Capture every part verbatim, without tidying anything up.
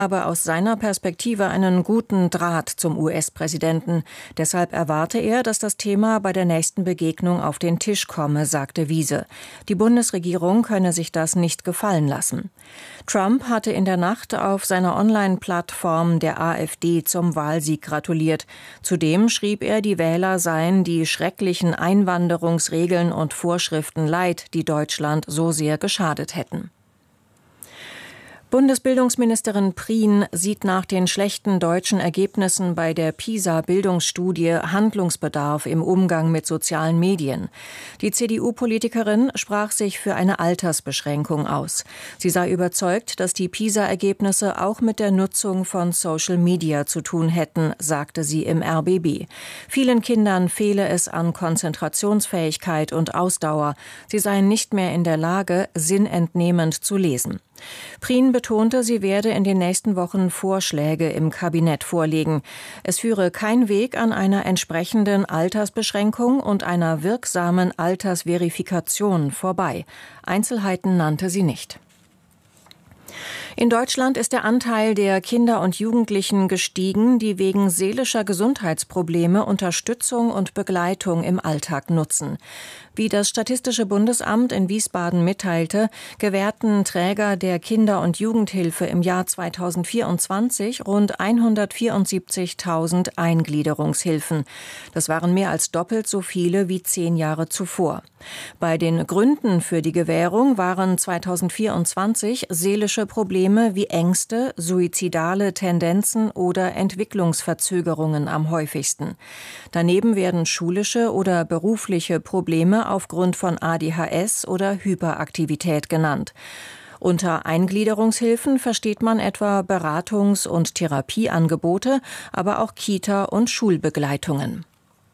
habe aus seiner Perspektive einen guten Draht zum U S-Präsidenten. Deshalb erwarte er, dass das Thema bei der nächsten Begegnung auf den Tisch komme, sagte Wiese. Die Bundesregierung könne sich das nicht gefallen lassen. Trump hatte in der Nacht auf seiner Online-Plattform der AfD zum Wahlsieg gratuliert. Zudem schrieb er, die Wähler seien die schrecklichen Einwanderungsregeln und Vorschriften leid, die Deutschland so sehr geschadet hätten. Bundesbildungsministerin Prien sieht nach den schlechten deutschen Ergebnissen bei der PISA-Bildungsstudie Handlungsbedarf im Umgang mit sozialen Medien. Die C D U-Politikerin sprach sich für eine Altersbeschränkung aus. Sie sei überzeugt, dass die PISA-Ergebnisse auch mit der Nutzung von Social Media zu tun hätten, sagte sie im R B B. Vielen Kindern fehle es an Konzentrationsfähigkeit und Ausdauer. Sie seien nicht mehr in der Lage, sinnentnehmend zu lesen. Prien betonte, sie werde in den nächsten Wochen Vorschläge im Kabinett vorlegen. Es führe kein Weg an einer entsprechenden Altersbeschränkung und einer wirksamen Altersverifikation vorbei. Einzelheiten nannte sie nicht. In Deutschland ist der Anteil der Kinder und Jugendlichen gestiegen, die wegen seelischer Gesundheitsprobleme Unterstützung und Begleitung im Alltag nutzen. Wie das Statistische Bundesamt in Wiesbaden mitteilte, gewährten Träger der Kinder- und Jugendhilfe im Jahr zweitausendvierundzwanzig rund hundertvierundsiebzigtausend Eingliederungshilfen. Das waren mehr als doppelt so viele wie zehn Jahre zuvor. Bei den Gründen für die Gewährung waren zweitausendvierundzwanzig seelische Probleme wie Ängste, suizidale Tendenzen oder Entwicklungsverzögerungen am häufigsten. Daneben werden schulische oder berufliche Probleme aufgrund von A D H S oder Hyperaktivität genannt. Unter Eingliederungshilfen versteht man etwa Beratungs- und Therapieangebote, aber auch Kita- und Schulbegleitungen.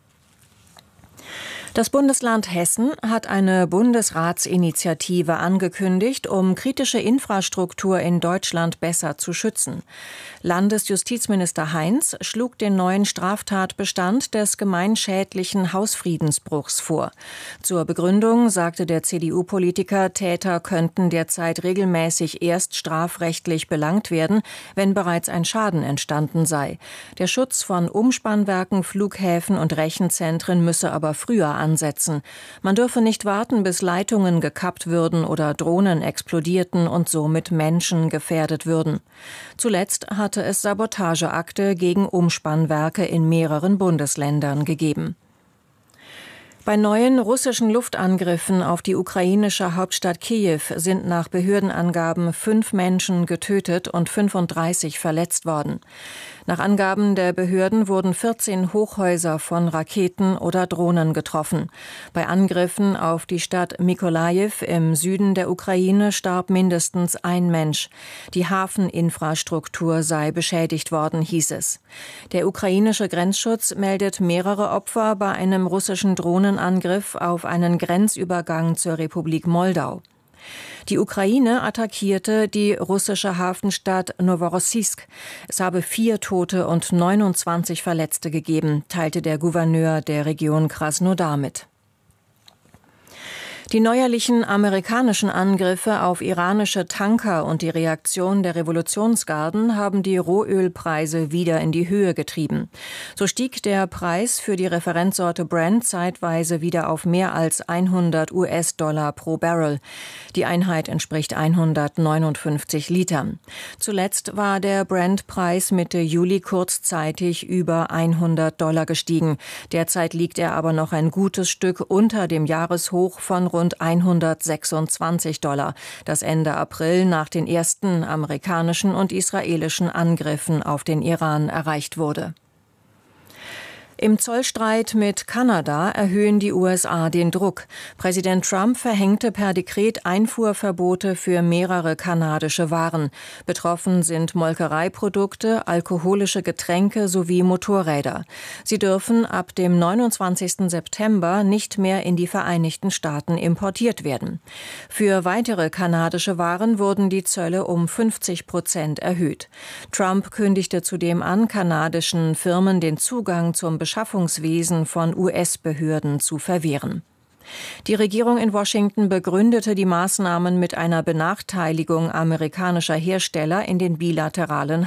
Das Bundesland Hessen hat eine Bundesratsinitiative angekündigt, um kritische Infrastruktur in Deutschland besser zu schützen. Landesjustizminister Heinz schlug den neuen Straftatbestand des gemeinschädlichen Hausfriedensbruchs vor. Zur Begründung sagte der C D U-Politiker, Täter könnten derzeit regelmäßig erst strafrechtlich belangt werden, wenn bereits ein Schaden entstanden sei. Der Schutz von Umspannwerken, Flughäfen und Rechenzentren müsse aber früher ansetzen. Man dürfe nicht warten, bis Leitungen gekappt würden oder Drohnen explodierten und somit Menschen gefährdet würden. Zuletzt hatte es Sabotageakte gegen Umspannwerke in mehreren Bundesländern gegeben. Bei neuen russischen Luftangriffen auf die ukrainische Hauptstadt Kiew sind nach Behördenangaben fünf Menschen getötet und fünfunddreißig verletzt worden. Nach Angaben der Behörden wurden vierzehn Hochhäuser von Raketen oder Drohnen getroffen. Bei Angriffen auf die Stadt Mykolajiw im Süden der Ukraine starb mindestens ein Mensch. Die Hafeninfrastruktur sei beschädigt worden, hieß es. Der ukrainische Grenzschutz meldet mehrere Opfer bei einem russischen Drohnenangriff auf einen Grenzübergang zur Republik Moldau. Die Ukraine attackierte die russische Hafenstadt Noworossiysk. Es habe vier Tote und neunundzwanzig Verletzte gegeben, teilte der Gouverneur der Region Krasnodar mit. Die neuerlichen amerikanischen Angriffe auf iranische Tanker und die Reaktion der Revolutionsgarden haben die Rohölpreise wieder in die Höhe getrieben. So stieg der Preis für die Referenzsorte Brent zeitweise wieder auf mehr als hundert US-Dollar pro Barrel. Die Einheit entspricht hundertneunundfünfzig Litern. Zuletzt war der Brent-Preis Mitte Juli kurzzeitig über hundert Dollar gestiegen. Derzeit liegt er aber noch ein gutes Stück unter dem Jahreshoch von rund hundertsechsundzwanzig Dollar, das Ende April nach den ersten amerikanischen und israelischen Angriffen auf den Iran erreicht wurde. Im Zollstreit mit Kanada erhöhen die U S A den Druck. Präsident Trump verhängte per Dekret Einfuhrverbote für mehrere kanadische Waren. Betroffen sind Molkereiprodukte, alkoholische Getränke sowie Motorräder. Sie dürfen ab dem neunundzwanzigsten September nicht mehr in die Vereinigten Staaten importiert werden. Für weitere kanadische Waren wurden die Zölle um fünfzig Prozent erhöht. Trump kündigte zudem an, kanadischen Firmen den Zugang zum Beschaffungswesen von U S-Behörden zu verwehren. Die Regierung in Washington begründete die Maßnahmen mit einer Benachteiligung amerikanischer Hersteller in den bilateralen